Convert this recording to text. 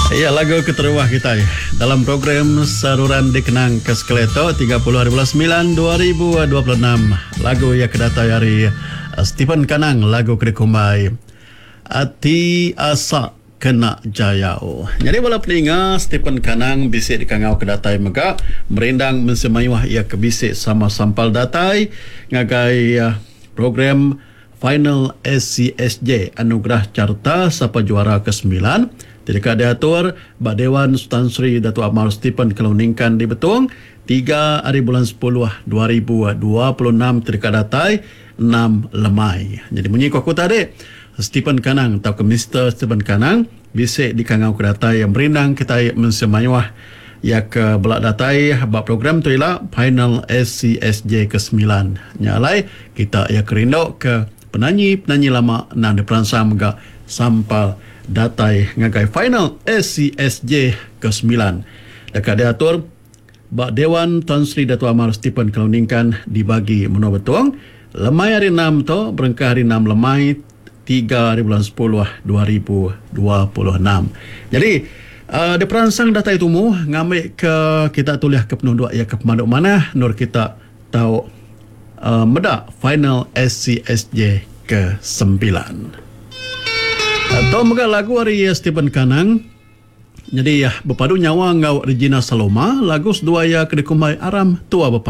Ya, lagu keteruah kita dalam program Saluran Dikenang Keskeleto 30 hari bulan 9 2026. Lagu yang kedatai hari Stephen Kanang, lagu kedekumai Ati Asa Kena Jayau. Jadi wala peninga Stephen Kanang bisik dikangau kedatai mega merindang mensemayuah ia kebisik sama sampal datai ngagai program Final SCSJ Anugerah Carta Sapa Juara ke-9. Tidak diatur Mbak Dewan Sultan Sri Datuk Amar Stephen Keluningkan di Betung 3 hari bulan 10 2026 tidak datai 6 lemai. Jadi bunyi kuku tadi Stephen Kanang atau ke Mr. Stephen Kanang bisik di kangau ke datai yang berindang kita mensemayuah ya ke belak datai bab program tu ialah Final SCSJ ke-9. Nyalai kita ya kerindok ke penyanyi lama nan diperansang mega sampal datai ngagai Final SCSJ ke-9. Dekat diatur Bak Dewan Tuan Sri Datuk Amar Stephen Keluningkan dibagi menurut betuang lemai hari 6 tu berengkah hari 6 lemai 3 hari bulan 10 2026. Jadi diperansang datai tumu ngambil ke kita tulis ke penunduk ya ke pemaduk mana nur kita tahu medak Final SCSJ ke-9. Atau mega lagu hari Stephen Kanang. Jadi ya berpadu nyawa ngau Regina Saloma lagu sedua ya kedekumai aram tua bapa.